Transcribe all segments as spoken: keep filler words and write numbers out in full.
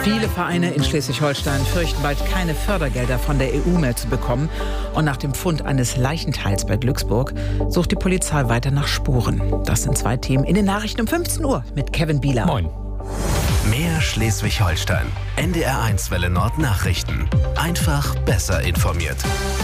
Viele Vereine in Schleswig-Holstein fürchten bald keine Fördergelder von der E U mehr zu bekommen. Und nach dem Fund eines Leichenteils bei Glücksburg sucht die Polizei weiter nach Spuren. Das sind zwei Themen in den Nachrichten um fünfzehn Uhr mit Kevin Bieler. Moin. Mehr Schleswig-Holstein. N D R eins Welle Nord Nachrichten. Einfach besser informiert.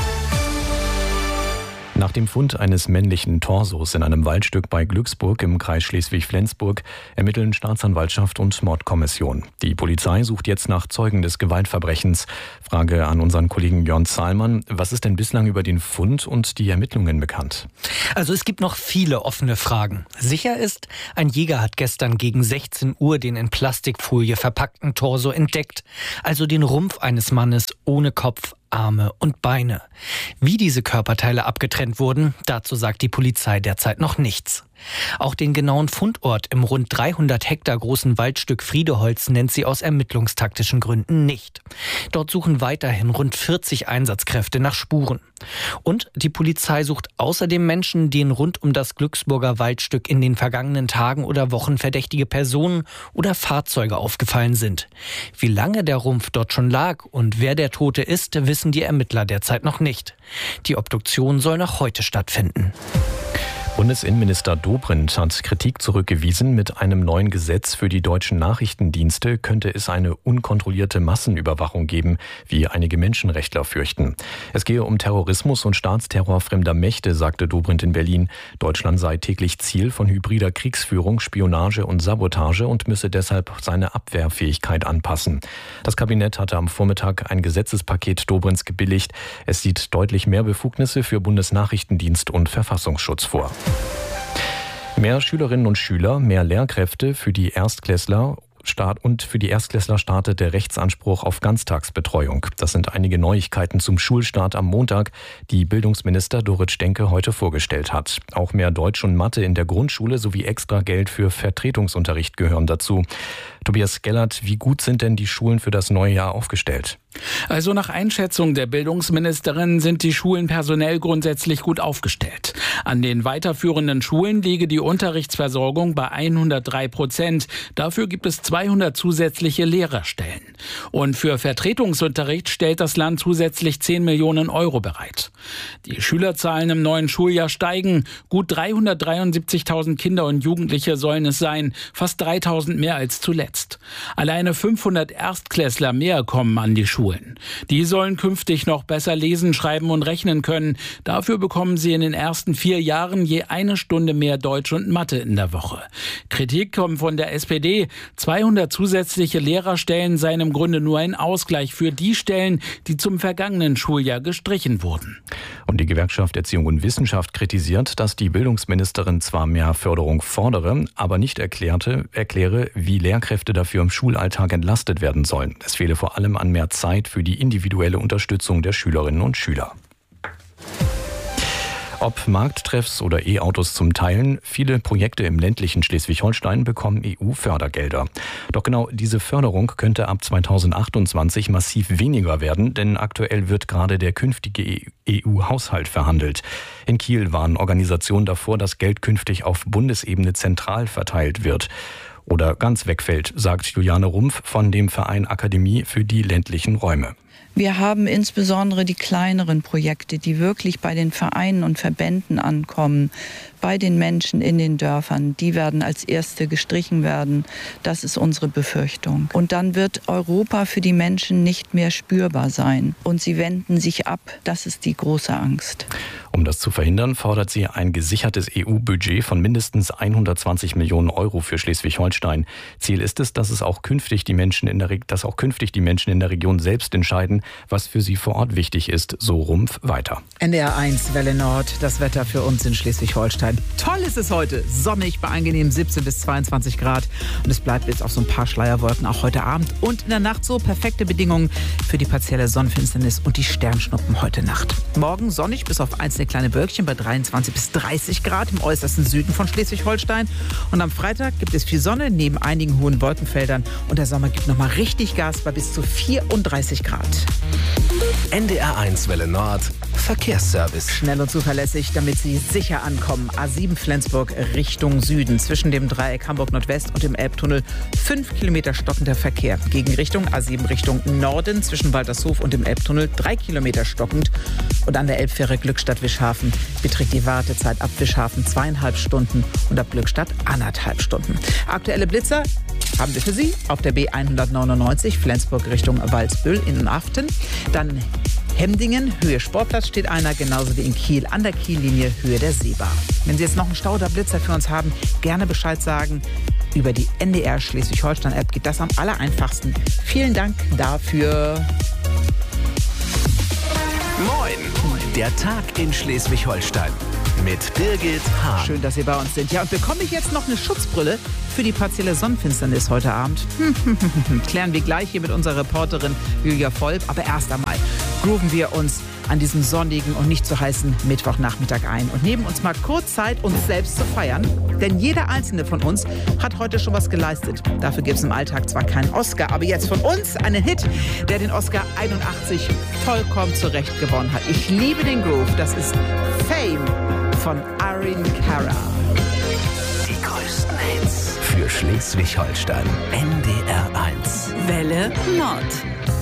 Nach dem Fund eines männlichen Torsos in einem Waldstück bei Glücksburg im Kreis Schleswig-Flensburg ermitteln Staatsanwaltschaft und Mordkommission. Die Polizei sucht jetzt nach Zeugen des Gewaltverbrechens. Frage an unseren Kollegen Jörn Zahlmann. Was ist denn bislang über den Fund und die Ermittlungen bekannt? Also es gibt noch viele offene Fragen. Sicher ist, ein Jäger hat gestern gegen sechzehn Uhr den in Plastikfolie verpackten Torso entdeckt. Also den Rumpf eines Mannes ohne Kopf, Arme und Beine. Wie diese Körperteile abgetrennt wurden, dazu sagt die Polizei derzeit noch nichts. Auch den genauen Fundort im rund dreihundert Hektar großen Waldstück Friedeholz nennt sie aus ermittlungstaktischen Gründen nicht. Dort suchen weiterhin rund vierzig Einsatzkräfte nach Spuren. Und die Polizei sucht außerdem Menschen, denen rund um das Glücksburger Waldstück in den vergangenen Tagen oder Wochen verdächtige Personen oder Fahrzeuge aufgefallen sind. Wie lange der Rumpf dort schon lag und wer der Tote ist, wissen die Ermittler derzeit noch nicht. Die Obduktion soll noch heute stattfinden. Bundesinnenminister Dobrindt hat Kritik zurückgewiesen. Mit einem neuen Gesetz für die deutschen Nachrichtendienste könnte es eine unkontrollierte Massenüberwachung geben, wie einige Menschenrechtler fürchten. Es gehe um Terrorismus und Staatsterror fremder Mächte, sagte Dobrindt in Berlin. Deutschland sei täglich Ziel von hybrider Kriegsführung, Spionage und Sabotage und müsse deshalb seine Abwehrfähigkeit anpassen. Das Kabinett hatte am Vormittag ein Gesetzespaket Dobrindts gebilligt. Es sieht deutlich mehr Befugnisse für Bundesnachrichtendienst und Verfassungsschutz vor. Mehr Schülerinnen und Schüler, mehr Lehrkräfte für die Erstklässler und für die Erstklässler startet der Rechtsanspruch auf Ganztagsbetreuung. Das sind einige Neuigkeiten zum Schulstart am Montag, die Bildungsminister Dorit Stenke heute vorgestellt hat. Auch mehr Deutsch und Mathe in der Grundschule sowie extra Geld für Vertretungsunterricht gehören dazu. Tobias Gellert, wie gut sind denn die Schulen für das neue Jahr aufgestellt? Also nach Einschätzung der Bildungsministerin sind die Schulen personell grundsätzlich gut aufgestellt. An den weiterführenden Schulen liege die Unterrichtsversorgung bei hundertdrei Prozent. Dafür gibt es zweihundert zusätzliche Lehrerstellen. Und für Vertretungsunterricht stellt das Land zusätzlich zehn Millionen Euro bereit. Die Schülerzahlen im neuen Schuljahr steigen. Gut dreihundertdreiundsiebzigtausend Kinder und Jugendliche sollen es sein, fast dreitausend mehr als zuletzt. Alleine fünfhundert Erstklässler mehr kommen an die Schulen. Die sollen künftig noch besser lesen, schreiben und rechnen können. Dafür bekommen sie in den ersten vier Jahren je eine Stunde mehr Deutsch und Mathe in der Woche. Kritik kommt von der S P D. zweihundert zusätzliche Lehrerstellen seien im Grunde nur ein Ausgleich für die Stellen, die zum vergangenen Schuljahr gestrichen wurden. Und die Gewerkschaft Erziehung und Wissenschaft kritisiert, dass die Bildungsministerin zwar mehr Förderung fordere, aber nicht erklärte, erkläre, wie Lehrkräfte dafür im Schulalltag entlastet werden sollen. Es fehle vor allem an mehr Zeit für die individuelle Unterstützung der Schülerinnen und Schüler. Ob Markttreffs oder E-Autos zum Teilen, viele Projekte im ländlichen Schleswig-Holstein bekommen E U-Fördergelder. Doch genau diese Förderung könnte ab zweitausendachtundzwanzig massiv weniger werden, denn aktuell wird gerade der künftige E U-Haushalt verhandelt. In Kiel warnen Organisationen davor, dass Geld künftig auf Bundesebene zentral verteilt wird. Oder ganz wegfällt, sagt Juliane Rumpf von dem Verein Akademie für die ländlichen Räume. Wir haben insbesondere die kleineren Projekte, die wirklich bei den Vereinen und Verbänden ankommen, bei den Menschen in den Dörfern. Die werden als erste gestrichen werden. Das ist unsere Befürchtung. Und dann wird Europa für die Menschen nicht mehr spürbar sein. Und sie wenden sich ab. Das ist die große Angst. Um das zu verhindern, fordert sie ein gesichertes E U-Budget von mindestens hundertzwanzig Millionen Euro für Schleswig-Holstein. Ziel ist es, dass es auch künftig die Menschen in der Re- dass auch künftig die Menschen in der Region selbst entscheiden, was für sie vor Ort wichtig ist, so Rumpf weiter. N D R eins Welle Nord, das Wetter für uns in Schleswig-Holstein. Toll ist es heute, sonnig bei angenehm siebzehn bis zweiundzwanzig Grad. Und es bleibt jetzt auf so ein paar Schleierwolken auch heute Abend und in der Nacht so perfekte Bedingungen für die partielle Sonnenfinsternis und die Sternschnuppen heute Nacht. Morgen sonnig bis auf einzelne kleine Wölkchen bei dreiundzwanzig bis dreißig Grad im äußersten Süden von Schleswig-Holstein. Und am Freitag gibt es viel Sonne neben einigen hohen Wolkenfeldern und der Sommer gibt nochmal richtig Gas bei bis zu vierunddreißig Grad. N D R eins Welle Nord Verkehrsservice. Schnell und zuverlässig, damit Sie sicher ankommen. A sieben Flensburg Richtung Süden. Zwischen dem Dreieck Hamburg Nordwest und dem Elbtunnel fünf Kilometer stockender Verkehr. Gegenrichtung A sieben Richtung Norden zwischen Waltershof und dem Elbtunnel drei Kilometer stockend. Und an der Elbfähre Glückstadt-Wischhafen beträgt die Wartezeit ab Wischhafen zweieinhalb Stunden und ab Glückstadt anderthalb Stunden. Aktuelle Blitzer haben wir für Sie auf der B hundertneunundneunzig Flensburg Richtung Walsbüll in Aften. Dann Hemdingen, Höhe Sportplatz steht einer, genauso wie in Kiel an der Kiellinie Höhe der Seebar. Wenn Sie jetzt noch einen Stau oder Blitzer für uns haben, gerne Bescheid sagen. Über die N D R Schleswig-Holstein-App geht das am allereinfachsten. Vielen Dank dafür. Moin, der Tag in Schleswig-Holstein mit Birgit Hahn. Schön, dass Sie bei uns sind. Ja, und bekomme ich jetzt noch eine Schutzbrille für die partielle Sonnenfinsternis heute Abend? Klären wir gleich hier mit unserer Reporterin Julia Volp. Aber erst einmal grooven wir uns an diesem sonnigen und nicht zu heißen Mittwochnachmittag ein und nehmen uns mal kurz Zeit, uns selbst zu feiern. Denn jeder einzelne von uns hat heute schon was geleistet. Dafür gibt es im Alltag zwar keinen Oscar, aber jetzt von uns einen Hit, der den Oscar einundachtzig vollkommen zurecht gewonnen hat. Ich liebe den Groove. Das ist Fame von Irene Cara. Die größten Hits für Schleswig-Holstein. N D R eins. Welle Nord.